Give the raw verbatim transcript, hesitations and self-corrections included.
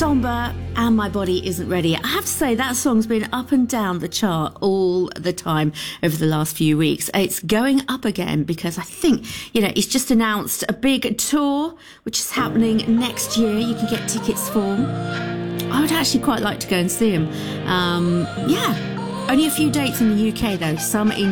Somber and My Body Isn't Ready. I have to say that song's been up and down the chart all the time over the last few weeks. It's going up again because I think, you know, he's just announced a big tour which is happening next year. You can get tickets for. I would actually quite like to go and see him. Um, yeah, only a few dates in the U K though, some in